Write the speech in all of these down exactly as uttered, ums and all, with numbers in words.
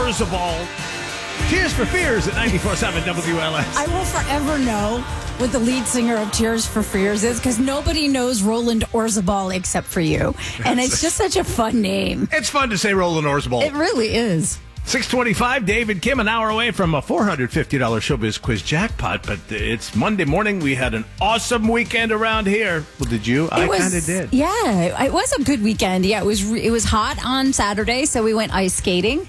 Orzabal. Tears for Fears at ninety-four point seven W L S. I will forever know what the lead singer of Tears for Fears is because nobody knows Roland Orzabal except for you. And it's just such a fun name. It's fun to say Roland Orzabal. It really is. six twenty-five, David Kim, an hour away from a four hundred fifty dollars Showbiz Quiz jackpot. But it's Monday morning. We had an awesome weekend around here. Well, did you? It I kind of did. Yeah, it was a good weekend. Yeah, it was, it was hot on Saturday, so we went ice skating.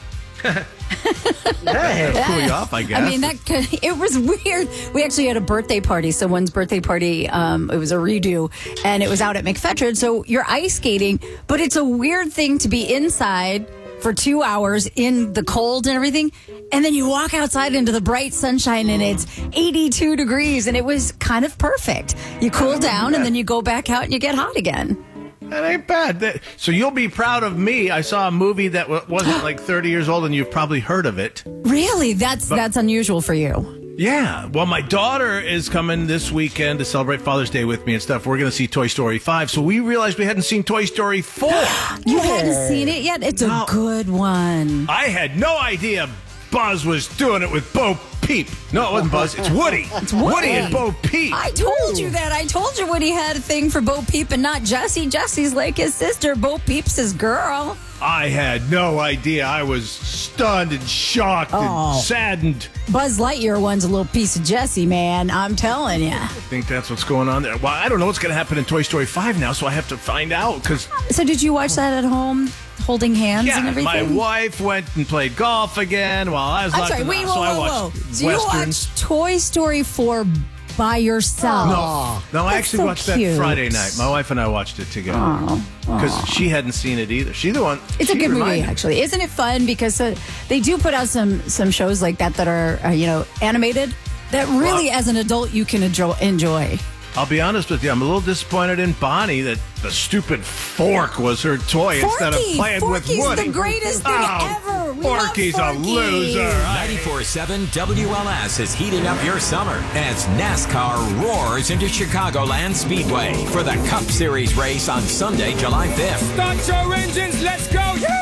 Hey, cool you off, I guess. I mean, that could, it was weird. We actually had a birthday party. Someone's birthday party. Um, it was a redo, and it was out at McFetrid. So you're ice skating, but it's a weird thing to be inside for two hours in the cold and everything, and then you walk outside into the bright sunshine, and it's eighty-two degrees, and it was kind of perfect. You cool down, and then you go back out, and you get hot again. That ain't bad. That, so you'll be proud of me. I saw a movie that w- wasn't like thirty years old, and you've probably heard of it. Really? That's but, that's unusual for you. Yeah. Well, my daughter is coming this weekend to celebrate Father's Day with me and stuff. We're going to see Toy Story five. So we realized we hadn't seen Toy Story four. You hadn't seen it yet? It's no. a good one. I had no idea Buzz was doing it with Bo Peep. No, it wasn't Buzz. It's Woody. It's Woody. Woody and Bo Peep. I told you that. I told you Woody had a thing for Bo Peep and not Jessie. Jessie's like his sister. Bo Peep's his girl. I had no idea. I was stunned and shocked oh. and saddened. Buzz Lightyear one's a little piece of Jessie, man. I'm telling you. I think that's what's going on there. Well, I don't know what's going to happen in Toy Story five now, so I have to find out. Cause so did you watch that at home? Holding hands yeah, and everything? My wife went and played golf again while I was I'm locked sorry, in the wait, house, whoa, so I whoa, watched whoa. So Westerns. you watched Toy Story four by yourself? No, no I actually so watched cute. that Friday night. My wife and I watched it together. Because she hadn't seen it either. She's the one. It's a good movie, actually. Isn't it fun? Because uh, they do put out some, some shows like that that are, uh, you know, animated that really, well, as an adult, you can enjoy. enjoy. I'll be honest with you. I'm a little disappointed in Bonnie that the stupid fork was her toy Forky, instead of playing Forky's with Woody. the greatest thing oh, ever. We Forky's love Forky. a loser. ninety-four point seven W L S is heating up your summer as NASCAR roars into Chicagoland Speedway for the Cup Series race on Sunday, July fifth. Start your engines. Let's go. Yeah!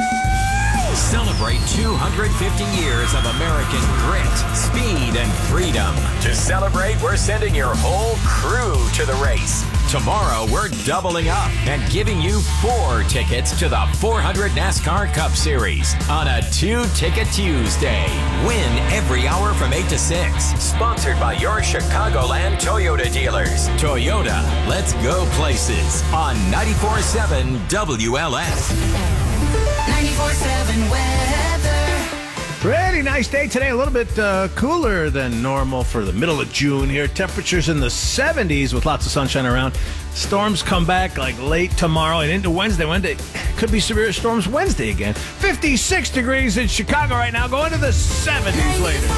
Celebrate two hundred fifty years of American grit, speed, and freedom. To celebrate, we're sending your whole crew to the race. Tomorrow, we're doubling up and giving you four tickets to the four hundred NASCAR Cup Series on a two-ticket Tuesday. Win every hour from eight to six. Sponsored by your Chicagoland Toyota dealers. Toyota, let's go places on ninety-four point seven W L S. ninety-four point seven weather. Pretty nice day today. A little bit uh, cooler than normal for the middle of June here. Temperatures in the seventies with lots of sunshine around. Storms come back like late tomorrow and into Wednesday. Wednesday could be severe storms Wednesday again. fifty-six degrees in Chicago right now. Going to the seventies later.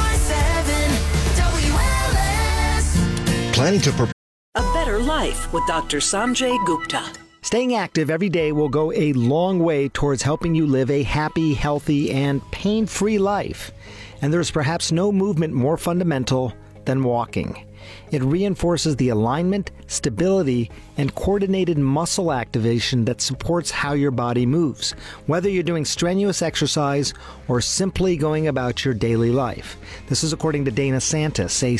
Planning to prepare a better life with Doctor Sanjay Gupta. Staying active every day will go a long way towards helping you live a happy, healthy, and pain-free life. And there's perhaps no movement more fundamental than walking. It reinforces the alignment, stability, and coordinated muscle activation that supports how your body moves, whether you're doing strenuous exercise or simply going about your daily life. This is according to Dana Santis, a